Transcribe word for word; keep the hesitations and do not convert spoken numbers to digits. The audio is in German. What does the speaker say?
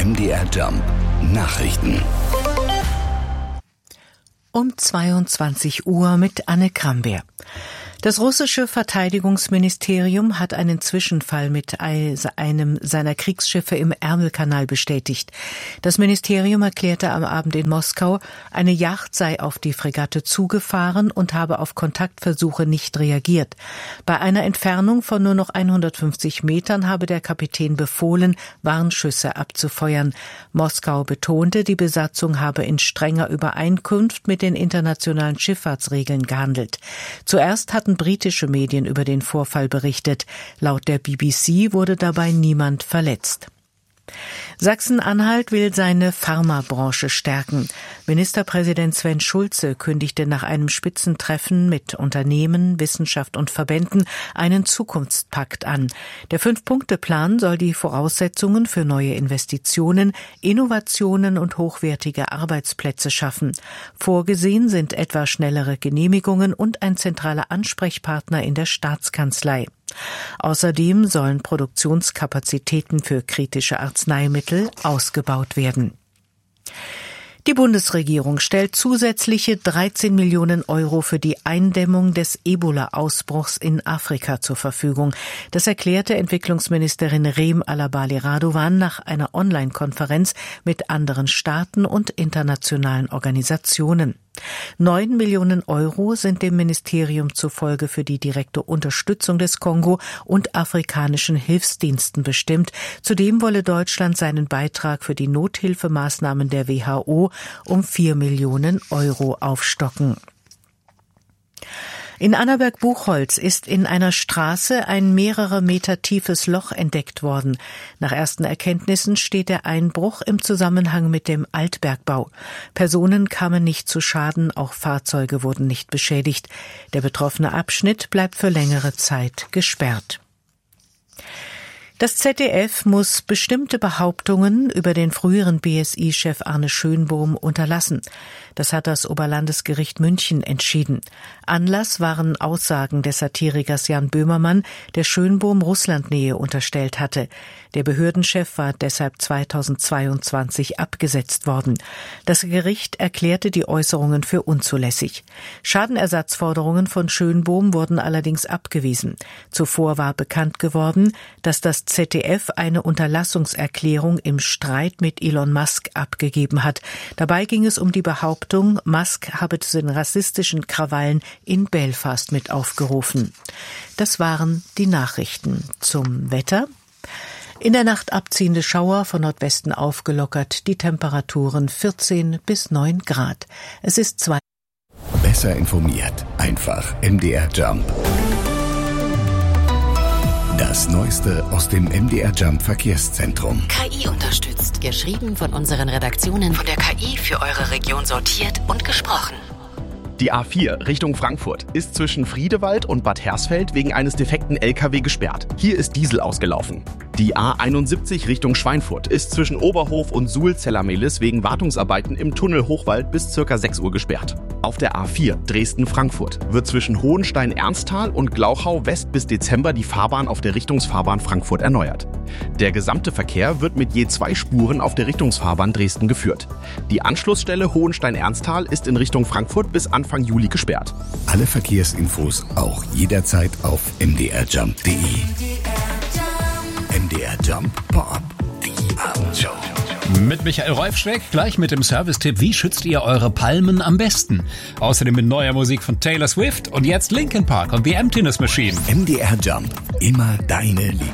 M D R Jump Nachrichten. Um zweiundzwanzig Uhr mit Anne Krambeer. Das russische Verteidigungsministerium hat einen Zwischenfall mit einem seiner Kriegsschiffe im Ärmelkanal bestätigt. Das Ministerium erklärte am Abend in Moskau, eine Yacht sei auf die Fregatte zugefahren und habe auf Kontaktversuche nicht reagiert. Bei einer Entfernung von nur noch hundertfünfzig Metern habe der Kapitän befohlen, Warnschüsse abzufeuern. Moskau betonte, die Besatzung habe in strenger Übereinkunft mit den internationalen Schifffahrtsregeln gehandelt. Zuerst hatten britische Medien über den Vorfall berichtet. Laut der B B C wurde dabei niemand verletzt. Sachsen-Anhalt will seine Pharmabranche stärken. Ministerpräsident Sven Schulze kündigte nach einem Spitzentreffen mit Unternehmen, Wissenschaft und Verbänden einen Zukunftspakt an. Der Fünf-Punkte-Plan soll die Voraussetzungen für neue Investitionen, Innovationen und hochwertige Arbeitsplätze schaffen. Vorgesehen sind etwa schnellere Genehmigungen und ein zentraler Ansprechpartner in der Staatskanzlei. Außerdem sollen Produktionskapazitäten für kritische Arzneimittel ausgebaut werden. Die Bundesregierung stellt zusätzliche dreizehn Millionen Euro für die Eindämmung des Ebola-Ausbruchs in Afrika zur Verfügung. Das erklärte Entwicklungsministerin Reem Alabali Radovan nach einer Online-Konferenz mit anderen Staaten und internationalen Organisationen. Neun Millionen Euro sind dem Ministerium zufolge für die direkte Unterstützung des Kongo und afrikanischen Hilfsdiensten bestimmt. Zudem wolle Deutschland seinen Beitrag für die Nothilfemaßnahmen der W H O um vier Millionen Euro aufstocken. In Annaberg-Buchholz ist in einer Straße ein mehrere Meter tiefes Loch entdeckt worden. Nach ersten Erkenntnissen steht der Einbruch im Zusammenhang mit dem Altbergbau. Personen kamen nicht zu Schaden, auch Fahrzeuge wurden nicht beschädigt. Der betroffene Abschnitt bleibt für längere Zeit gesperrt. Das Z D F muss bestimmte Behauptungen über den früheren B S I-Chef Arne Schönbohm unterlassen. Das hat das Oberlandesgericht München entschieden. Anlass waren Aussagen des Satirikers Jan Böhmermann, der Schönbohm Russlandnähe unterstellt hatte. Der Behördenchef war deshalb zweitausendzweiundzwanzig abgesetzt worden. Das Gericht erklärte die Äußerungen für unzulässig. Schadenersatzforderungen von Schönbohm wurden allerdings abgewiesen. Zuvor war bekannt geworden, dass das Z D F eine Unterlassungserklärung im Streit mit Elon Musk abgegeben hat. Dabei ging es um die Behauptung, Musk habe zu den rassistischen Krawallen in Belfast mit aufgerufen. Das waren die Nachrichten. Zum Wetter. In der Nacht abziehende Schauer, von Nordwesten aufgelockert, die Temperaturen vierzehn bis neun Grad. Es ist zwei. Besser informiert, einfach M D R Jump. Das Neueste aus dem M D R Jump Verkehrszentrum. K I unterstützt. Geschrieben von unseren Redaktionen, von der K I für eure Region sortiert und gesprochen. Die A vier Richtung Frankfurt ist zwischen Friedewald und Bad Hersfeld wegen eines defekten L K W gesperrt. Hier ist Diesel ausgelaufen. Die A einundsiebzig Richtung Schweinfurt ist zwischen Oberhof und Suhl-Zellermelis wegen Wartungsarbeiten im Tunnel Hochwald bis ca. sechs Uhr gesperrt. Auf der A vier Dresden-Frankfurt wird zwischen Hohenstein-Ernsthal und Glauchau West bis Dezember die Fahrbahn auf der Richtungsfahrbahn Frankfurt erneuert. Der gesamte Verkehr wird mit je zwei Spuren auf der Richtungsfahrbahn Dresden geführt. Die Anschlussstelle Hohenstein-Ernsthal ist in Richtung Frankfurt bis Anfang Juli gesperrt. Alle Verkehrsinfos auch jederzeit auf m d r jump punkt d e. M D R Jump Pop, die Abendshow. Mit Michael Reufschreck, gleich mit dem Service-Tipp, wie schützt ihr eure Palmen am besten? Außerdem mit neuer Musik von Taylor Swift und jetzt Linkin Park und The Emptiness Machine. M D R Jump, immer deine Liebe.